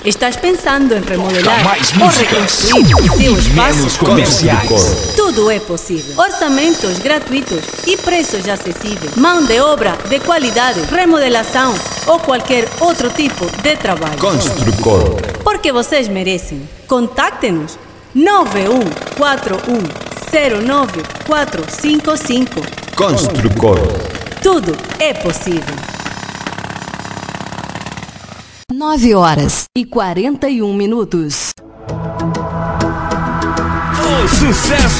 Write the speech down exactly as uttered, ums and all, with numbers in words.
Estás pensando em remodelar Mais ou músicas reconstruir o teu e espaço? menos comerciais. Tudo é possível. Orçamentos gratuitos e preços acessíveis. Mão de obra de qualidade, remodelação ou qualquer outro tipo de trabalho. Construcor. Porque vocês merecem. Contacte-nos nove um quatro um zero nove quatro cinco cinco. Construcor. Tudo é possível. nove horas e quarenta e um minutos. O sucesso